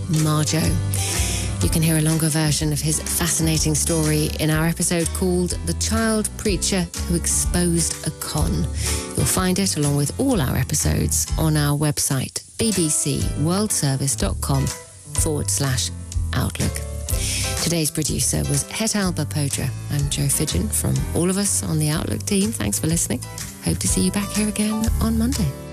Marjo. You can hear a longer version of his fascinating story in our episode called The Child Preacher Who Exposed a Con. You'll find it, along with all our episodes, on our website, bbcworldservice.com/outlook. Today's producer was Hetal Bapodra. I'm Jo Fidgen. From all of us on the Outlook team, thanks for listening. Hope to see you back here again on Monday.